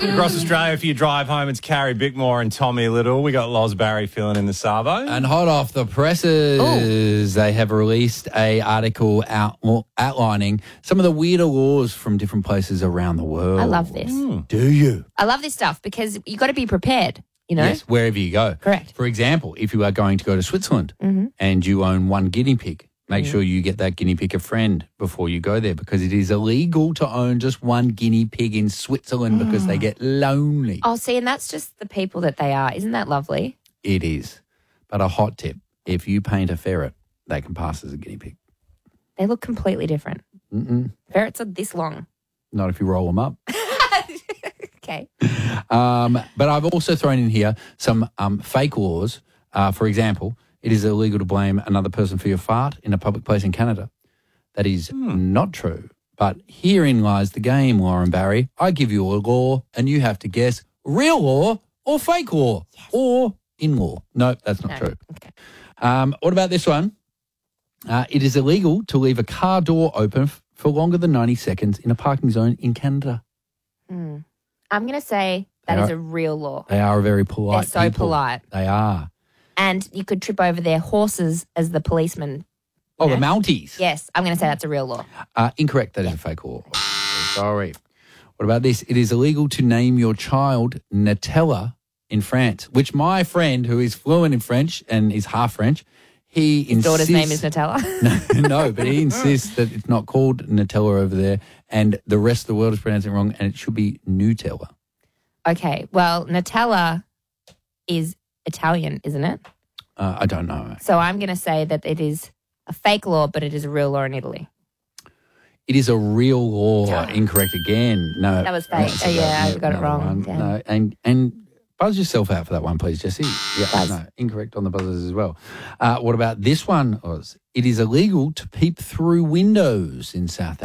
Across Australia, if you drive home, it's Carrie Bickmore and Tommy Little. We got Loz Barry filling in the Savo. And hot off the presses, they have released a article outlining some of the weirder laws from different places around the world. I love this. Do you? I love this stuff because you got to be prepared, you know? Yes, wherever you go. Correct. For example, if you are going to go to Switzerland and you own one guinea pig, make sure you get that guinea pig a friend before you go there, because it is illegal to own just one guinea pig in Switzerland because they get lonely. Oh, see, and that's just the people that they are. Isn't that lovely? It is. But a hot tip, if you paint a ferret, they can pass as a guinea pig. They look completely different. Ferrets are this long. Not if you roll them up. Okay. But I've also thrown in here some fake laws. For example, it is illegal to blame another person for your fart in a public place in Canada. That is not true. But herein lies the game, Lauren Barry. I give you a law and you have to guess real law or fake law or in law. No, that's not true. Okay. What about this one? It is illegal to leave a car door open for longer than 90 seconds in a parking zone in Canada. I'm going to say that is a real law. They are very polite They're so people. polite. They are. And you could trip over their horses as the policeman. Oh, the Mounties. Yes, I'm going to say that's a real law. Incorrect. That is a fake law. Sorry. What about this? It is illegal to name your child Nutella in France, which my friend, who is fluent in French and is half French, his daughter's name is Nutella. No, but he insists that it's not called Nutella over there, and the rest of the world is pronouncing it wrong, and it should be Nutella. Okay, well, Nutella is Italian, isn't it? I don't know. So I'm going to say that it is a fake law, but it is a real law in Italy. It is a real law. Incorrect again. No, That was fake. Oh, yeah, I got it wrong. Damn. No, and buzz yourself out for that one, please, Jesse. Yeah, Buzz. no, incorrect on the buzzers as well. What about this one, Oz? It is illegal to peep through windows in South